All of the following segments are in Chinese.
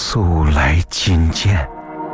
速来觐见。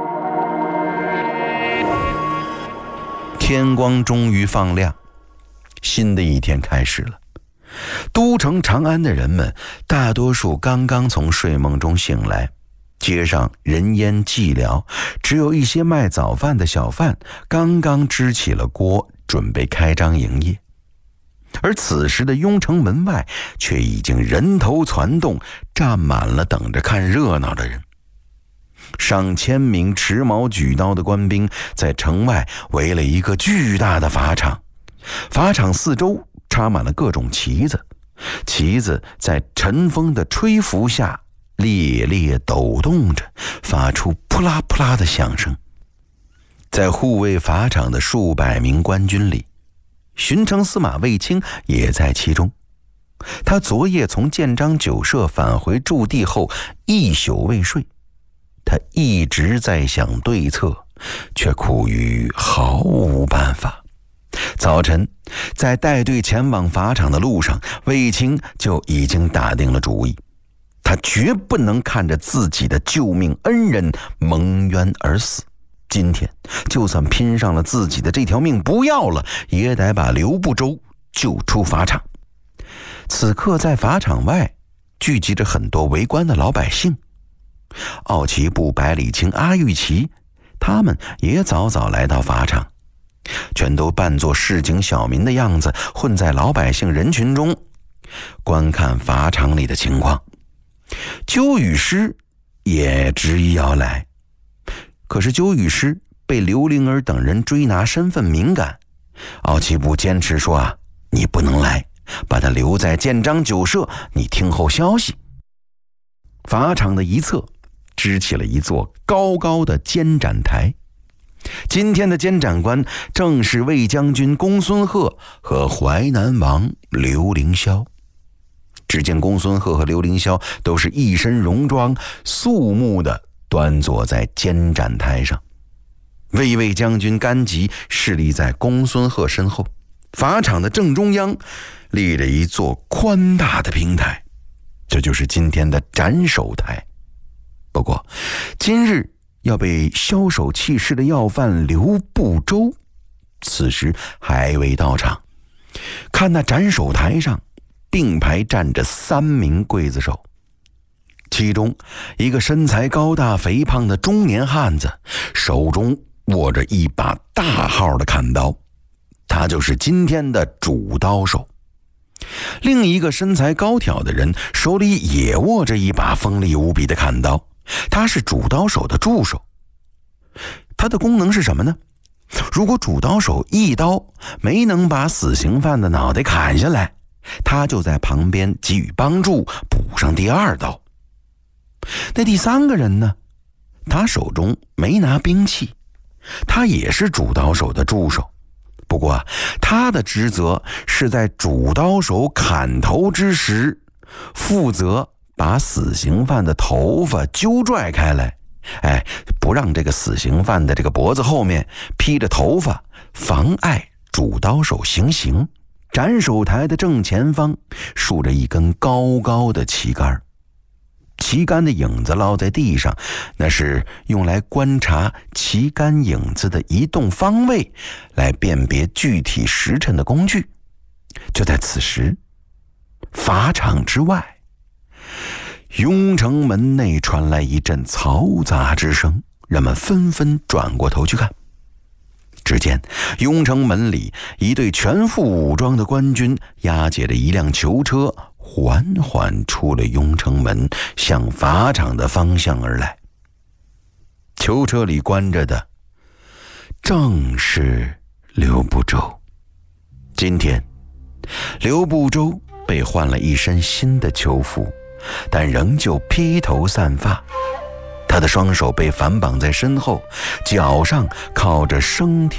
天光终于放亮，新的一天开始了。都城长安的人们大多数刚刚从睡梦中醒来，街上人烟寂寥，只有一些卖早饭的小贩刚刚支起了锅，准备开张营业。而此时的雍城门外却已经人头攒动，站满了等着看热闹的人。上千名持矛举刀的官兵在城外围了一个巨大的法场，法场四周插满了各种旗子，旗子在晨风的吹拂下猎猎抖动着，发出扑啦扑啦的响声。在护卫法场的数百名官军里，巡城司马卫青也在其中。他昨夜从建章酒社返回驻地后一宿未睡，他一直在想对策，却苦于毫无办法。早晨在带队前往法场的路上，卫青就已经打定了主意，他绝不能看着自己的救命恩人蒙冤而死。今天就算拼上了自己的这条命不要了，也得把刘不周救出法场。此刻在法场外聚集着很多围观的老百姓，奥奇布、百里清、阿玉琪他们也早早来到法场，全都扮作市井小民的样子，混在老百姓人群中观看法场里的情况。鸠与师也执意要来，可是鸠与师被刘灵儿等人追拿，身份敏感。奥奇布坚持说你不能来，把他留在建章酒社，你听候消息。法场的一侧支起了一座高高的监斩台，今天的监斩官正是魏将军公孙贺和淮南王刘凌霄。只见公孙贺和刘凌霄都是一身戎装，肃穆地端坐在监斩台上。魏将军甘吉侍立在公孙贺身后。法场的正中央立着一座宽大的平台，这就是今天的斩首台。不过今日要被枭首弃市的要犯刘不周此时还未到场。看那斩首台上并排站着3名刽子手，其中一个身材高大肥胖的中年汉子手中握着一把大号的砍刀，他就是今天的主刀手。另一个身材高挑的人手里也握着一把锋利无比的砍刀，他是主刀手的助手。他的功能是什么呢？如果主刀手一刀没能把死刑犯的脑袋砍下来，他就在旁边给予帮助，补上第2刀。那第3个人呢？他手中没拿兵器，他也是主刀手的助手，不过他的职责是在主刀手砍头之时，负责把死刑犯的头发揪拽开来，不让这个死刑犯的这个脖子后面披着头发，妨碍主刀手行刑。斩首台的正前方竖着一根高高的旗杆，旗杆的影子落在地上，那是用来观察旗杆影子的移动方位，来辨别具体时辰的工具。就在此时，法场之外，雍城门内传来一阵嘈杂之声，人们纷纷转过头去看。只见雍城门里一队全副武装的官军押解着一辆囚车，缓缓出了雍城门，向法场的方向而来。囚车里关着的正是刘不周。今天刘不周被换了一身新的囚服，但仍旧披头散发，他的双手被反绑在身后，脚上靠着生铁